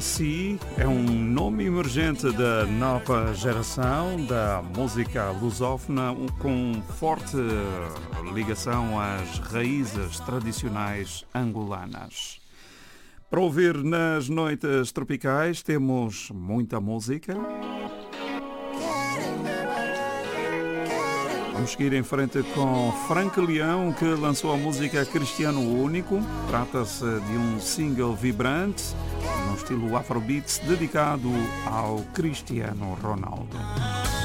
Si é um nome emergente da nova geração da música lusófona com forte ligação às raízes tradicionais angolanas. Para ouvir nas noites tropicais temos muita música. Vamos seguir em frente com Frank Leão, que lançou a música Cristiano Único. Trata-se de um single vibrante no estilo Afrobeats dedicado ao Cristiano Ronaldo.